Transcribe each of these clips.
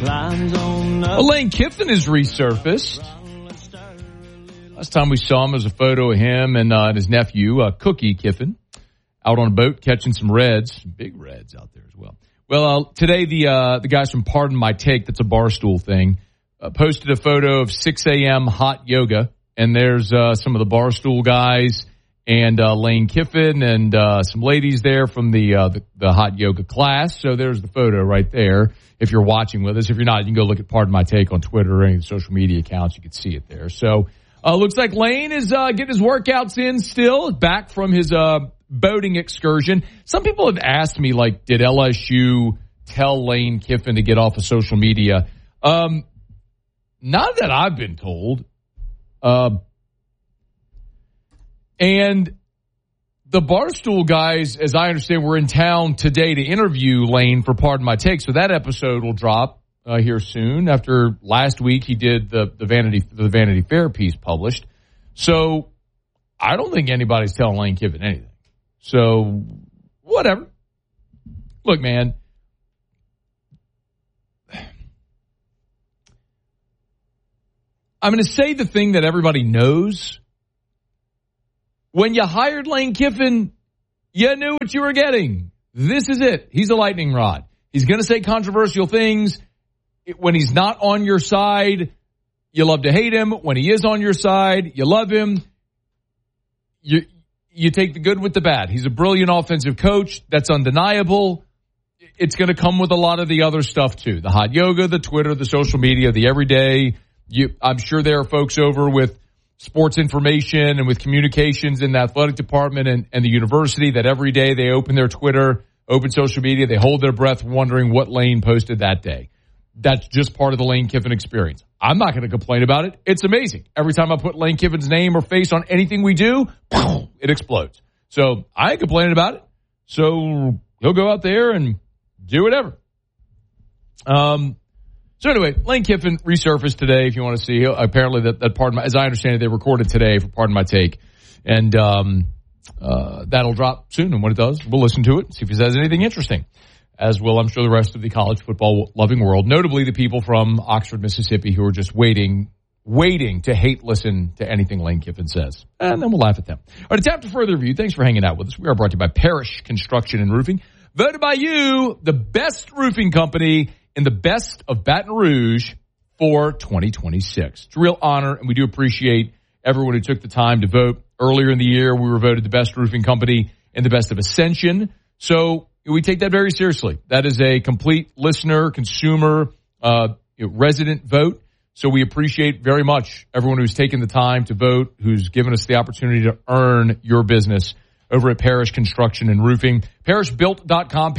Lane Kiffin has resurfaced. Last time we saw him was a photo of him and his nephew, Cookie Kiffin, out on a boat catching some reds, some big reds out there as well. Well, today the guys from Pardon My Take, that's a Barstool thing, posted a photo of 6 a.m. hot yoga, and there's some of the Barstool guys and Lane Kiffin and some ladies there from the hot yoga class. So there's the photo right there. If you're watching with us, if you're not, you can go look at Pardon My Take on Twitter or any of the social media accounts. You can see it there. So looks like Lane is getting his workouts in still, back from his boating excursion. Some people have asked me, like, did LSU tell Lane Kiffin to get off of social media? Not that I've been told. And the Barstool guys, as I understand, were in town today to interview Lane for Pardon My Take. So that episode will drop here soon. After last week, he did the Vanity Fair piece published. So I don't think anybody's telling Lane Kiffin anything. So whatever. Look, man. I'm going to say the thing that everybody knows. When you hired Lane Kiffin, you knew what you were getting. This is it. He's a lightning rod. He's going to say controversial things. When he's not on your side, you love to hate him. When he is on your side, you love him. You take the good with the bad. He's a brilliant offensive coach. That's undeniable. It's going to come with a lot of the other stuff, too. The hot yoga, the Twitter, the social media, the everyday. I'm sure there are folks over with sports information and with communications in the athletic department and the university that every day they open their Twitter, open social media, they hold their breath wondering what Lane posted that day. That's just part of the Lane Kiffin experience. I'm not going to complain about it. It's amazing. Every time I put Lane Kiffin's name or face on anything we do, it explodes. So I ain't complaining about it. So he'll go out there and do whatever. So anyway, Lane Kiffin resurfaced today. If you want to see, apparently that Pardon My, as I understand it, they recorded today for Pardon My Take, and that'll drop soon. And when it does, we'll listen to it, see if he says anything interesting, as will, I'm sure, the rest of the college football loving world, notably the people from Oxford, Mississippi, who are just waiting to hate listen to anything Lane Kiffin says, and then we'll laugh at them. All right, it's after further review. Thanks for hanging out with us. We are brought to you by Parrish Construction and Roofing, voted by you the best roofing company in the best of Baton Rouge for 2026. It's a real honor, and we do appreciate everyone who took the time to vote. Earlier in the year, we were voted the best roofing company in the best of Ascension. So we take that very seriously. That is a complete listener, consumer, resident vote. So we appreciate very much everyone who's taken the time to vote, who's given us the opportunity to earn your business over at Parrish Construction and Roofing. ParrishBuilt.com,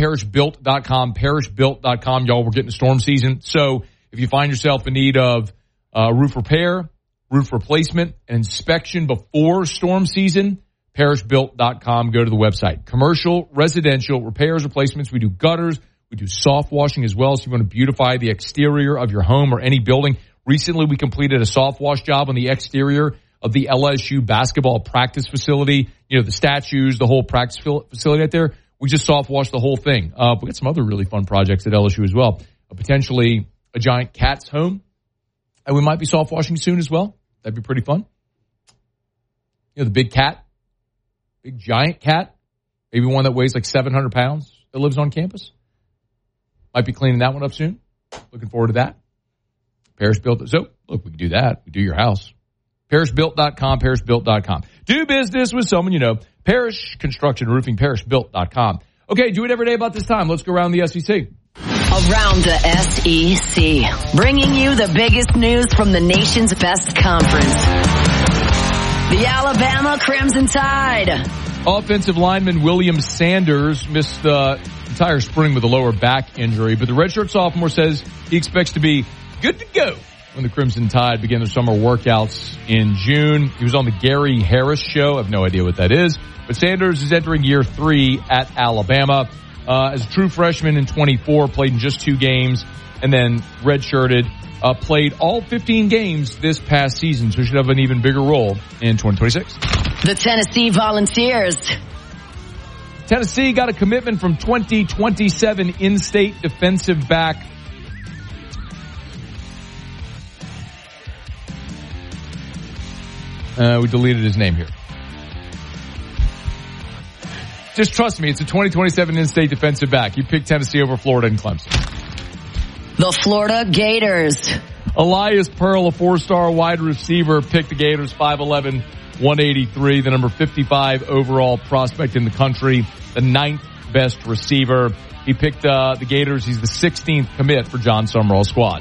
ParrishBuilt.com. Y'all, we're getting to storm season. So if you find yourself in need of roof repair, roof replacement, and inspection before storm season, ParrishBuilt.com. Go to the website. Commercial, residential, repairs, replacements. We do gutters. We do soft washing as well. So if you want to beautify the exterior of your home or any building. Recently, we completed a soft wash job on the exterior of the LSU basketball practice facility. You know, the statues, the whole practice facility out there. We just soft washed the whole thing. We got some other really fun projects at LSU as well. Potentially a giant cat's home. And we might be soft washing soon as well. That'd be pretty fun. You know, the big cat, big giant cat, maybe one that weighs like 700 pounds that lives on campus. Might be cleaning that one up soon. Looking forward to that. Parrish Built. So, look, we can do that. We do your house. ParrishBuilt.com, ParrishBuilt.com. Do business with someone you know. Parrish Construction Roofing, ParrishBuilt.com. Okay, do it every day about this time. Let's go around the SEC. Around the SEC, bringing you the biggest news from the nation's best conference. The Alabama Crimson Tide. Offensive lineman William Sanders missed the entire spring with a lower back injury, but the redshirt sophomore says he expects to be good to go when the Crimson Tide begin their summer workouts in June. He was on the Gary Harris Show. I have no idea what that is. But Sanders is entering year 3 at Alabama. As a true freshman in 24, played in just 2 games, and then redshirted. Played all 15 games this past season, so should have an even bigger role in 2026. The Tennessee Volunteers. Tennessee got a commitment from 2027 in-state defensive back We deleted his name here. Just trust me, it's a 2027 in-state defensive back. He picked Tennessee over Florida and Clemson. The Florida Gators. Elias Pearl, a 4-star wide receiver, picked the Gators 5'11", 183, the number 55 overall prospect in the country, the 9th best receiver. He picked the Gators. He's the 16th commit for John Summerall's squad.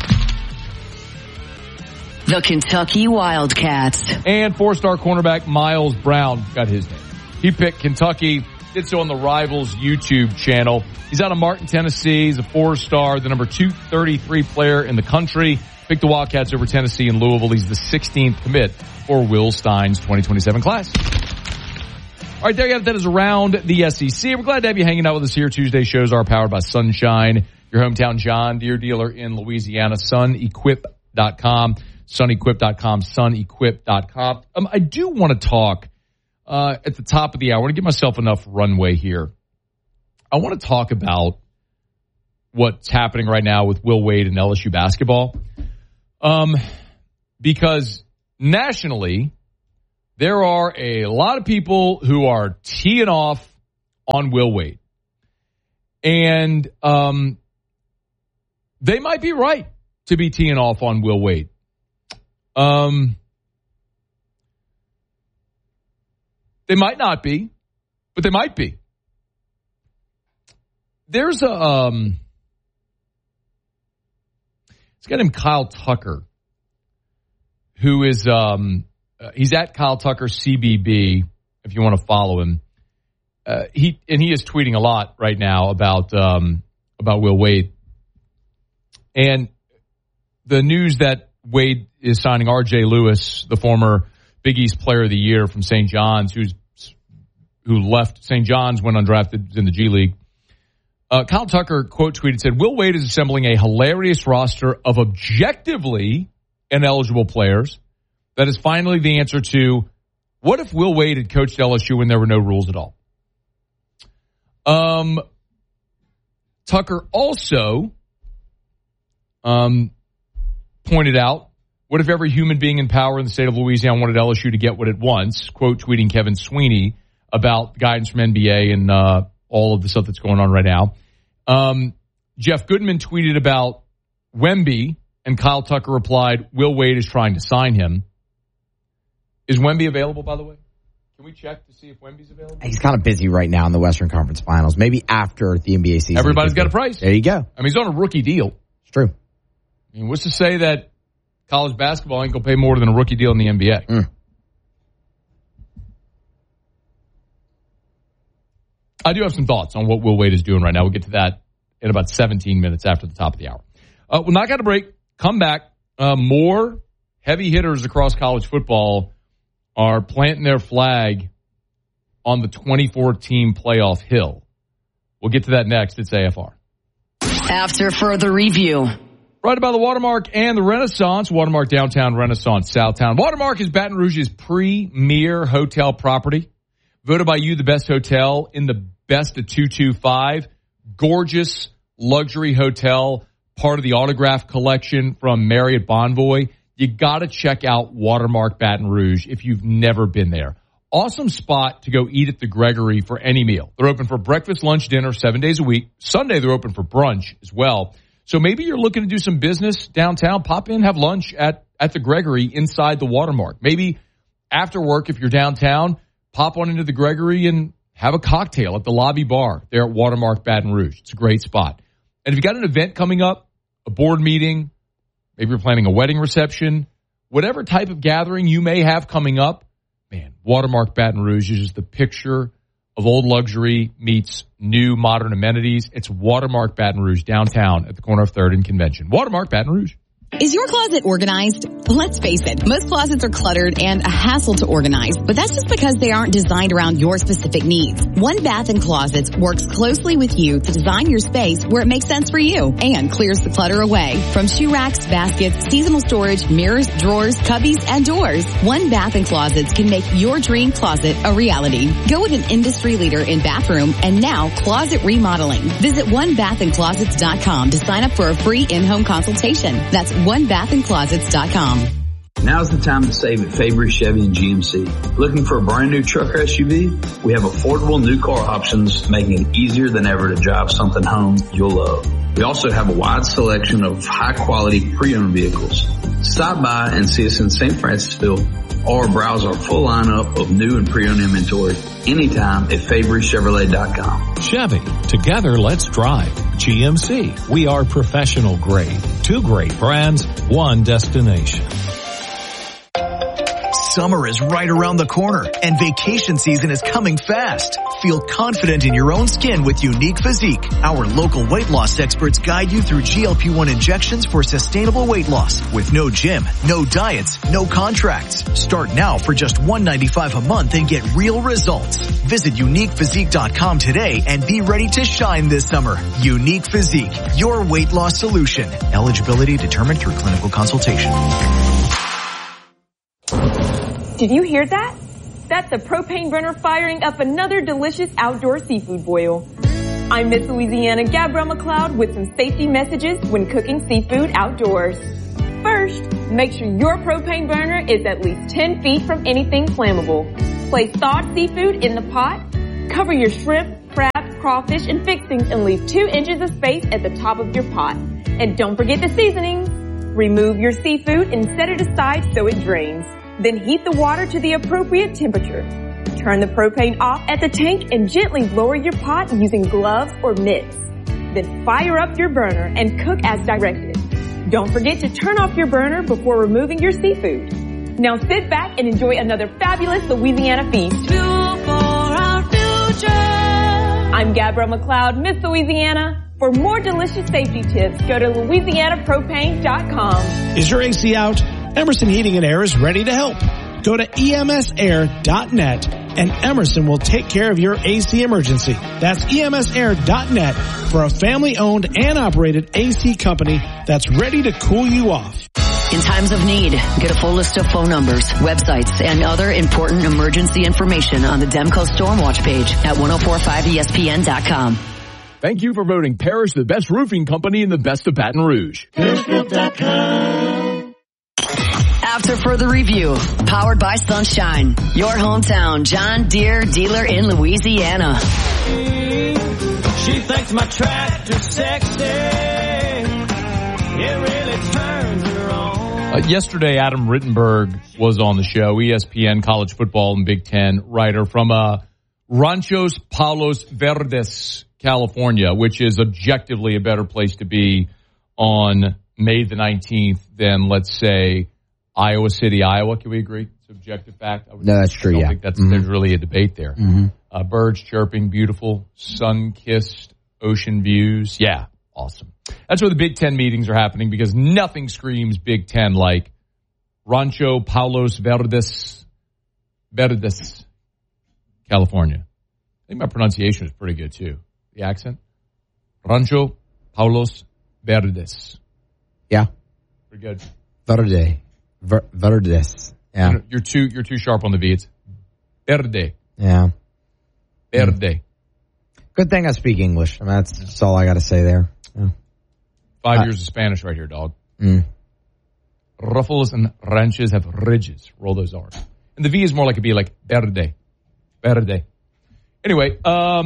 The Kentucky Wildcats. And 4-star cornerback Miles Brown got his name. He picked Kentucky, did so on the Rivals YouTube channel. He's out of Martin, Tennessee. He's a 4-star, the number 233 player in the country. Picked the Wildcats over Tennessee and Louisville. He's the 16th commit for Will Stein's 2027 class. All right, there you have it. That is around the SEC. We're glad to have you hanging out with us here. Tuesday shows are powered by Sunshine, your hometown John Deere dealer in Louisiana. SunEquip.com, SunEquip.com, SunEquip.com. I do want to talk at the top of the hour. I want to give myself enough runway here. I want to talk about what's happening right now with Will Wade and LSU basketball. Because nationally, there are a lot of people who are teeing off on Will Wade. And they might be right to be teeing off on Will Wade. They might not be, but they might be. There's a this guy named Kyle Tucker, who is he's at Kyle Tucker CBB if you want to follow him. He is tweeting a lot right now about Will Wade. And the news that Wade is signing R.J. Lewis, the former Big East Player of the Year from St. John's, who left St. John's, went undrafted in the G League. Kyle Tucker quote tweeted, said, Will Wade is assembling a hilarious roster of objectively ineligible players that is finally the answer to what if Will Wade had coached LSU when there were no rules at all. Tucker also pointed out, what if every human being in power in the state of Louisiana wanted LSU to get what it wants? Quote tweeting Kevin Sweeney about guidance from NBA and all of the stuff that's going on right now. Jeff Goodman tweeted about Wemby, and Kyle Tucker replied, Will Wade is trying to sign him. Is Wemby available, by the way? Can we check to see if Wemby's available? He's kind of busy right now in the Western Conference Finals. Maybe after the NBA season. Everybody's got a price. There you go. I mean, he's on a rookie deal. It's true. I mean, what's to say that college basketball ain't going to pay more than a rookie deal in the NBA? I do have some thoughts on what Will Wade is doing right now. We'll get to that in about 17 minutes after the top of the hour. We'll knock out a break. Come back. More heavy hitters across college football are planting their flag on the 24-team playoff hill. We'll get to that next. It's AFR. After further review. Right about the Watermark and the Renaissance. Watermark Downtown, Renaissance Southtown. Watermark is Baton Rouge's premier hotel property. Voted by you the best hotel in the best of 225. Gorgeous luxury hotel, part of the autograph collection from Marriott Bonvoy. You got to check out Watermark Baton Rouge if you've never been there. Awesome spot to go eat at the Gregory for any meal. They're open for breakfast, lunch, dinner 7 days a week. Sunday they're open for brunch as well. So maybe you're looking to do some business downtown. Pop in, have lunch at the Gregory inside the Watermark. Maybe after work, if you're downtown, pop on into the Gregory and have a cocktail at the lobby bar there at Watermark Baton Rouge. It's a great spot. And if you got an event coming up, a board meeting, maybe you're planning a wedding reception, whatever type of gathering you may have coming up, man, Watermark Baton Rouge is just the picture of old luxury meets new modern amenities. It's Watermark Baton Rouge downtown at the corner of 3rd and Convention. Watermark Baton Rouge. Is your closet organized? Let's face it, most closets are cluttered and a hassle to organize, but that's just because they aren't designed around your specific needs. One Bath & Closets works closely with you to design your space where it makes sense for you and clears the clutter away. From shoe racks, baskets, seasonal storage, mirrors, drawers, cubbies, and doors, One Bath & Closets can make your dream closet a reality. Go with an industry leader in bathroom and now closet remodeling. Visit onebathandclosets.com to sign up for a free in-home consultation. That's onebathandclosets.com. Now's the time to save at Fabry Chevy and GMC. Looking for a brand new truck or SUV? We have affordable new car options, making it easier than ever to drive something home you'll love. We also have a wide selection of high-quality pre-owned vehicles. Stop by and see us in St. Francisville or browse our full lineup of new and pre-owned inventory anytime at FabryChevrolet.com. Chevy, together let's drive. GMC, we are professional grade. 2 great brands, 1 destination. Summer is right around the corner and vacation season is coming fast. Feel confident in your own skin with Unique Physique. Our local weight loss experts guide you through GLP-1 injections for sustainable weight loss with no gym, no diets, no contracts. Start now for just $195 a month and get real results. Visit UniquePhysique.com today and be ready to shine this summer. Unique Physique, your weight loss solution. Eligibility determined through clinical consultation. Did you hear that? That's a propane burner firing up another delicious outdoor seafood boil. I'm Miss Louisiana Gabrielle McLeod with some safety messages when cooking seafood outdoors. First, make sure your propane burner is at least 10 feet from anything flammable. Place thawed seafood in the pot. Cover your shrimp, crabs, crawfish, and fixings and leave 2 inches of space at the top of your pot. And don't forget the seasonings. Remove your seafood and set it aside so it drains. Then heat the water to the appropriate temperature. Turn the propane off at the tank and gently lower your pot using gloves or mitts. Then fire up your burner and cook as directed. Don't forget to turn off your burner before removing your seafood. Now sit back and enjoy another fabulous Louisiana feast. Fuel for our future. I'm Gabrielle McLeod, Miss Louisiana. For more delicious safety tips, go to LouisianaPropane.com. Is your AC out? Emerson Heating and Air is ready to help. Go to EMSair.net and Emerson will take care of your AC emergency. That's EMSair.net for a family-owned and operated AC company that's ready to cool you off. In times of need, get a full list of phone numbers, websites, and other important emergency information on the Demco Stormwatch page at 1045ESPN.com. Thank you for voting Parrish the best roofing company in the best of Baton Rouge. After further review, powered by Sunshine, your hometown John Deere dealer in Louisiana. She thinks my tractor's sexy. It really turns her on. Yesterday, Adam Rittenberg was on the show, ESPN college football and Big Ten writer from Ranchos Palos Verdes, California, which is objectively a better place to be on May the 19th than, let's say, Iowa City, Iowa. Can we agree? It's an objective fact. No, that's true, I don't think there's really a debate there. Birds chirping, beautiful, sun-kissed ocean views. Yeah, awesome. That's where the Big Ten meetings are happening because nothing screams Big Ten like Rancho Palos Verdes, California. I think my pronunciation is pretty good, too. The accent. Rancho Palos Verdes. Yeah. Pretty good. Verdes. Yeah. You're too sharp on the V. It's Verde. Yeah. Verde. Good thing I speak English. I mean, that's all I got to say there. Yeah. 5 years of Spanish right here, dog. Ruffles and ranches have ridges. Roll those R's. And the V is more like a B, like Verde. Verde. Anyway,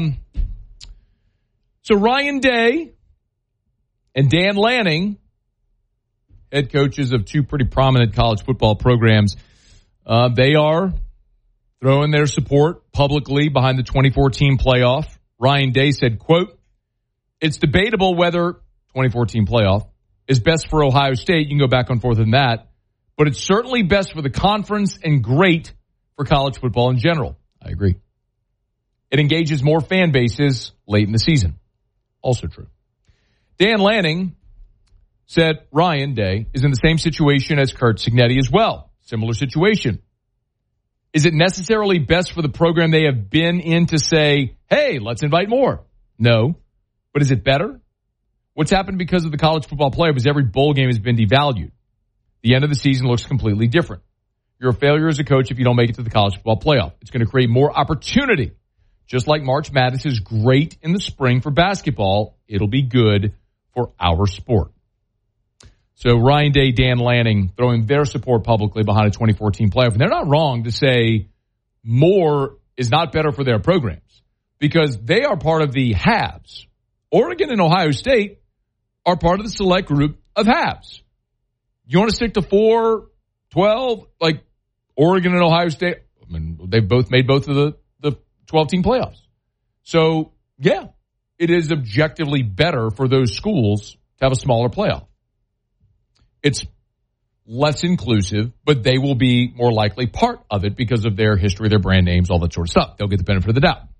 so Ryan Day and Dan Lanning, head coaches of 2 pretty prominent college football programs, they are throwing their support publicly behind the 2014 playoff. Ryan Day said, quote, "It's debatable whether 2014 playoff is best for Ohio State. You can go back and forth on that. But it's certainly best for the conference and great for college football in general." I agree. It engages more fan bases late in the season. Also true. Dan Lanning said Ryan Day is in the same situation as Curt Cignetti as well. Similar situation. Is it necessarily best for the program they have been in to say, hey, let's invite more? No. But is it better? What's happened because of the college football playoff is every bowl game has been devalued. The end of the season looks completely different. You're a failure as a coach if you don't make it to the college football playoff. It's going to create more opportunity. Just like March Madness is great in the spring for basketball, it'll be good for our sport. So Ryan Day, Dan Lanning throwing their support publicly behind a 2014 playoff. And they're not wrong to say more is not better for their programs because they are part of the haves. Oregon and Ohio State are part of the select group of haves. You want to stick to 4-12, like Oregon and Ohio State? I mean, they've both made both of the 12-team playoffs. So, yeah, it is objectively better for those schools to have a smaller playoff. It's less inclusive, but they will be more likely part of it because of their history, their brand names, all that sort of stuff. They'll get the benefit of the doubt.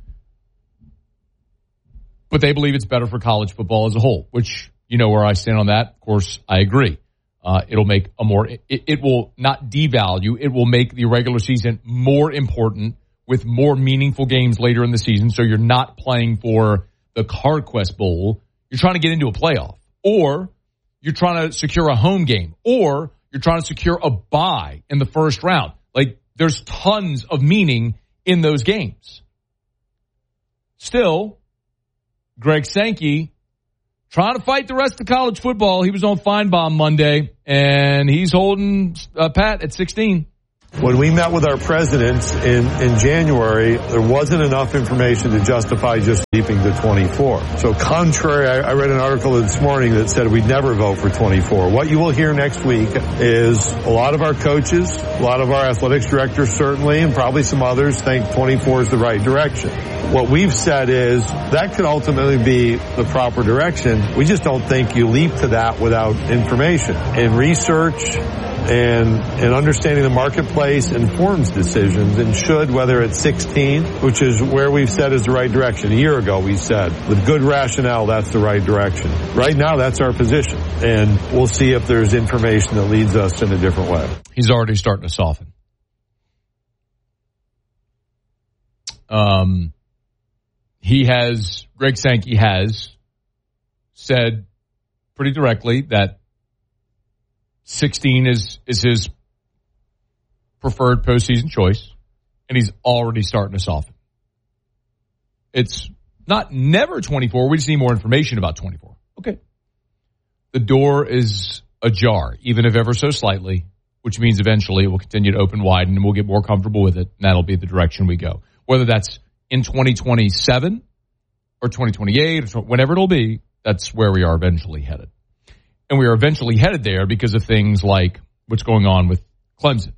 But they believe it's better for college football as a whole, which you know where I stand on that. Of course, I agree. It'll make it will not devalue. It will make the regular season more important with more meaningful games later in the season. So you're not playing for the CardQuest Bowl. You're trying to get into a playoff, or you're trying to secure a home game, or you're trying to secure a bye in the first round. Like, there's tons of meaning in those games. Still, Greg Sankey trying to fight the rest of college football. He was on Feinbaum Monday, and he's holding pat at 16. When we met with our presidents in January, there wasn't enough information to justify just leaping to 24. So contrary, I read an article this morning that said we'd never vote for 24. What you will hear next week is a lot of our coaches, a lot of our athletics directors certainly, and probably some others think 24 is the right direction. What we've said is that could ultimately be the proper direction. We just don't think you leap to that without information and research. And understanding the marketplace informs decisions and should, whether it's 16, which is where we've said is the right direction. A year ago we said, with good rationale, that's the right direction. Right now, that's our position. And we'll see if there's information that leads us in a different way. He's already starting to soften. Greg Sankey has said pretty directly that 16 is his preferred postseason choice, and he's already starting to soften. It's not never 24. We just need more information about 24. Okay. The door is ajar, even if ever so slightly, which means eventually it will continue to open wide, and we'll get more comfortable with it, and that'll be the direction we go. Whether that's in 2027 or 2028 or whenever it'll be, that's where we are eventually headed. And we are eventually headed there because of things like what's going on with Clemson,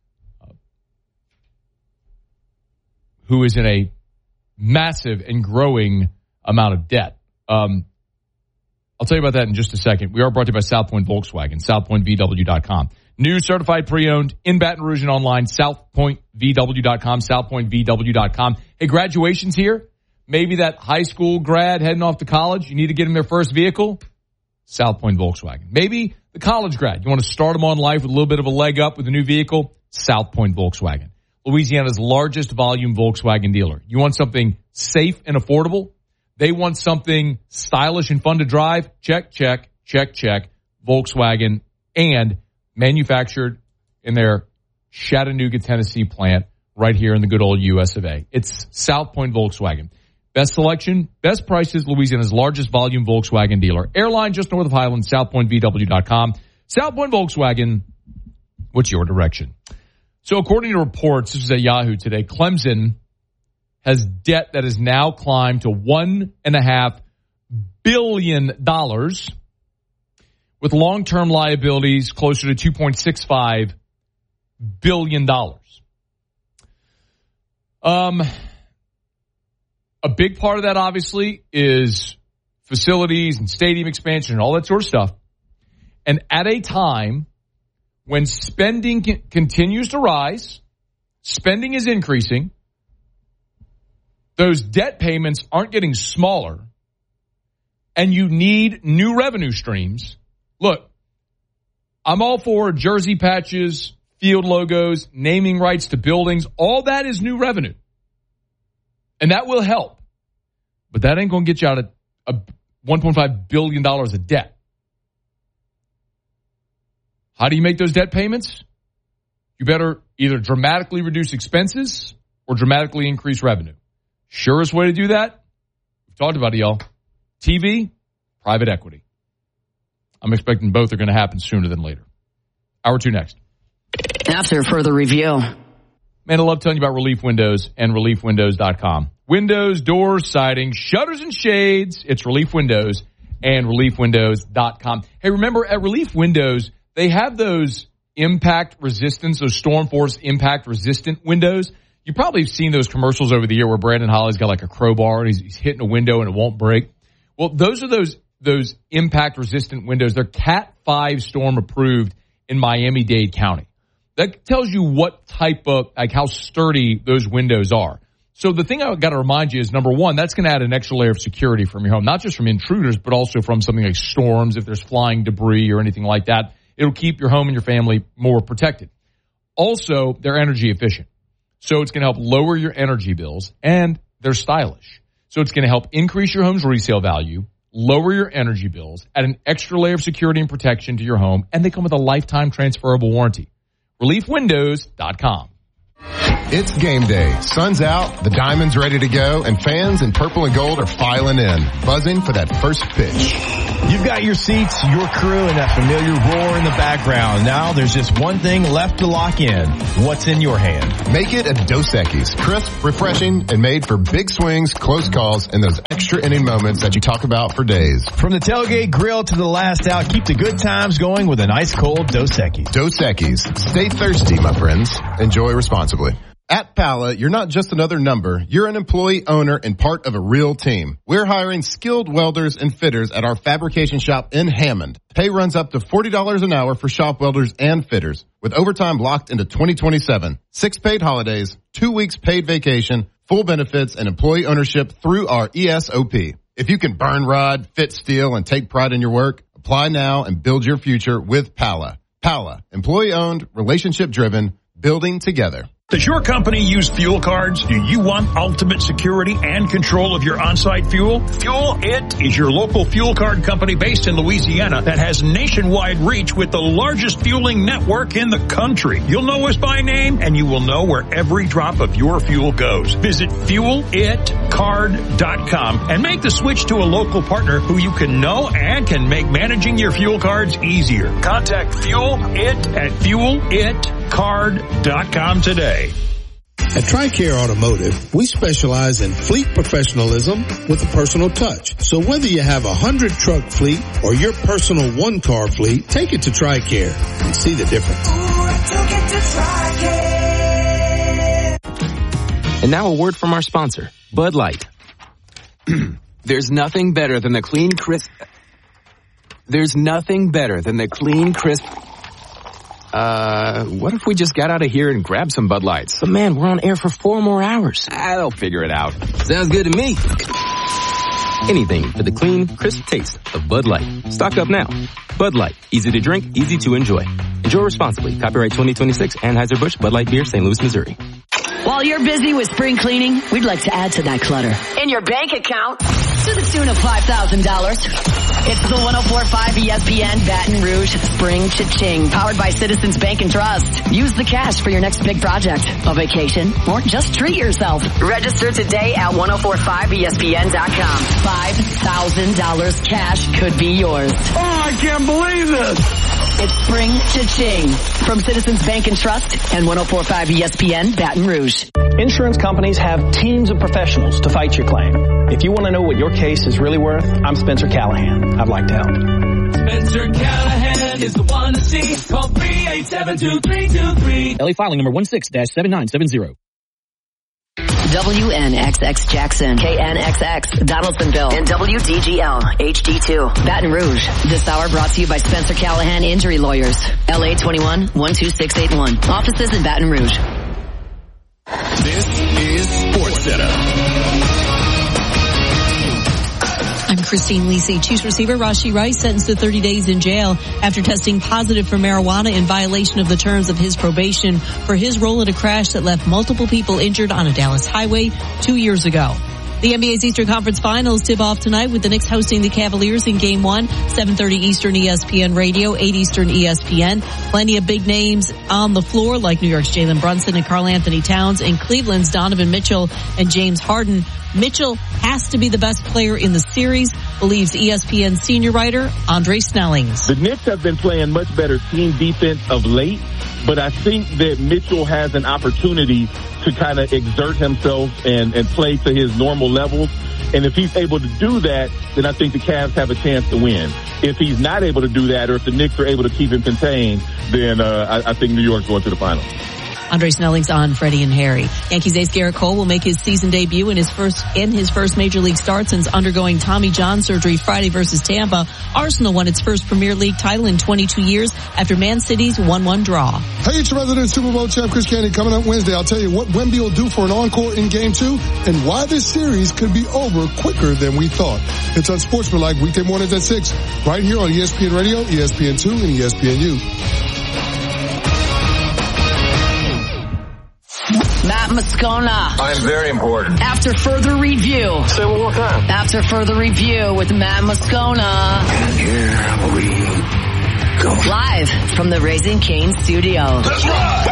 who is in a massive and growing amount of debt. I'll tell you about that in just a second. We are brought to you by South Point Volkswagen, southpointvw.com. New certified pre-owned in Baton Rouge and online, southpointvw.com, southpointvw.com. Hey, graduation's here. Maybe that high school grad heading off to college, you need to get them their first vehicle. South Point Volkswagen. Maybe the college grad, you want to start them on life with a little bit of a leg up with a new vehicle? South Point Volkswagen. Louisiana's largest volume Volkswagen dealer. You want something safe and affordable? They want something stylish and fun to drive? Check, check, check, check. Volkswagen, and manufactured in their Chattanooga, Tennessee plant right here in the good old US of A. It's South Point Volkswagen. Best selection, best prices, Louisiana's largest volume Volkswagen dealer. Airline just north of Highland, southpointvw.com. South Point Volkswagen, what's your direction? So according to reports, this is at Yahoo today, Clemson has debt that has now climbed to $1.5 billion, with long-term liabilities closer to $2.65 billion. A big part of that, obviously, is facilities and stadium expansion and all that sort of stuff. And at a time when spending continues to rise, spending is increasing, those debt payments aren't getting smaller, and you need new revenue streams. Look, I'm all for jersey patches, field logos, naming rights to buildings. All that is new revenue. And that will help. But that ain't going to get you out of $1.5 billion of debt. How do you make those debt payments? You better either dramatically reduce expenses or dramatically increase revenue. Surest way to do that, we've talked about it, y'all. TV, private equity. I'm expecting both are going to happen sooner than later. Hour 2 next. After further review. Man, I love telling you about Relief Windows and ReliefWindows.com. Windows, doors, siding, shutters, and shades. It's Relief Windows and ReliefWindows.com. Hey, remember, at Relief Windows, they have those impact resistance, those Storm Force impact resistant windows. You probably have seen those commercials over the year where Brandon Holly's got like a crowbar and he's hitting a window and it won't break. Well, those are those impact resistant windows. They're Cat 5 storm approved in Miami-Dade County. That tells you what type of, like how sturdy those windows are. So the thing I've got to remind you is, number one, that's going to add an extra layer of security from your home, not just from intruders, but also from something like storms, if there's flying debris or anything like that. It'll keep your home and your family more protected. Also, they're energy efficient. So it's going to help lower your energy bills, and they're stylish. So it's going to help increase your home's resale value, lower your energy bills, add an extra layer of security and protection to your home, and they come with a lifetime transferable warranty. ReliefWindows.com. It's game day. Sun's out, the diamond's ready to go, and fans in purple and gold are filing in, buzzing for that first pitch. You've got your seats, your crew, and that familiar roar in the background. Now there's just one thing left to lock in. What's in your hand? Make it a Dos Equis. Crisp, refreshing, and made for big swings, close calls, and those extra inning moments that you talk about for days. From the tailgate grill to the last out, keep the good times going with an ice cold Dos Equis. Dos Equis. Stay thirsty, my friends. Enjoy responsibly. At Pala, you're not just another number. You're an employee, owner, and part of a real team. We're hiring skilled welders and fitters at our fabrication shop in Hammond. Pay runs up to $40 an hour for shop welders and fitters, with overtime locked into 2027. 6 paid holidays, 2 weeks paid vacation, full benefits, and employee ownership through our ESOP. If you can burn rod, fit steel, and take pride in your work, apply now and build your future with Pala. Pala, employee-owned, relationship-driven, building together. Does your company use fuel cards? Do you want ultimate security and control of your on-site fuel? Fuel It is your local fuel card company based in Louisiana that has nationwide reach with the largest fueling network in the country. You'll know us by name, and you will know where every drop of your fuel goes. Visit FuelItCard.com and make the switch to a local partner who you can know and can make managing your fuel cards easier. Contact Fuel It at FuelItCard.com today. At TRICARE Automotive, we specialize in fleet professionalism with a personal touch. So whether you have a 100-truck fleet or your personal one-car fleet, take it to TRICARE and see the difference. And now a word from our sponsor, Bud Light. There's nothing better than the clean, crisp... what if we just got out of here and grabbed some Bud Lights? But man, we're on air for 4 more hours. I'll figure it out. Sounds good to me. Anything for the clean, crisp taste of Bud Light. Stock up now. Bud Light. Easy to drink, easy to enjoy. Enjoy responsibly. Copyright 2026, Anheuser-Busch, Bud Light Beer, St. Louis, Missouri. While you're busy with spring cleaning, we'd like to add to that clutter in your bank account to the tune of $5,000. It's the 104.5 ESPN Baton Rouge Spring Cha-Ching, powered by Citizens Bank and Trust. Use the cash for your next big project, a vacation, or just treat yourself. Register today at 1045ESPN.com. $5,000 cash could be yours. Oh, I can't believe this. It's Spring Cha-Ching from Citizens Bank and Trust and 1045 ESPN Baton Rouge. Insurance companies have teams of professionals to fight your claim. If you want to know what your case is really worth, I'm Spencer Callahan. I'd like to help. Spencer Callahan is the one to see. Call 387-2323. LA filing number 16-7970. WNXX Jackson, KNXX Donaldsonville, and WDGL HD2 Baton Rouge. This hour brought to you by Spencer Callahan Injury Lawyers. LA 21-12681. Offices in Baton Rouge. This is SportsCenter. I'm Christine Lisi. Chiefs receiver Rashee Rice sentenced to 30 days in jail after testing positive for marijuana in violation of the terms of his probation for his role in a crash that left multiple people injured on a Dallas highway 2 years ago. The NBA's Eastern Conference Finals tip off tonight with the Knicks hosting the Cavaliers in Game 1, 7:30 Eastern ESPN Radio, 8 Eastern ESPN. Plenty of big names on the floor like New York's Jalen Brunson and Karl Anthony Towns and Cleveland's Donovan Mitchell and James Harden. Mitchell has to be the best player in the series, believes ESPN senior writer Andre Snellings. The Knicks have been playing much better team defense of late, but I think that Mitchell has an opportunity to kind of exert himself and play to his normal levels. And if he's able to do that, then I think the Cavs have a chance to win. If he's not able to do that, or if the Knicks are able to keep him contained, then I think New York's going to the finals. Andre Snellings on Freddie and Harry. Yankees ace Garrett Cole will make his season debut in his first major league start since undergoing Tommy John surgery Friday versus Tampa. Arsenal won its first Premier League title in 22 years after Man City's 1-1 draw. Hey, it's your resident Super Bowl champ Chris Candy coming up Wednesday. I'll tell you what Wemby will do for an encore in Game 2 and why this series could be over quicker than we thought. It's Unsportsmanlike weekday mornings at 6 right here on ESPN Radio, ESPN2, and ESPNU. Matt Moscona. I'm very important. After further review. Say it one more time. After further review with Matt Moscona. And here we go. Live from the Raising Cane studio. That's right.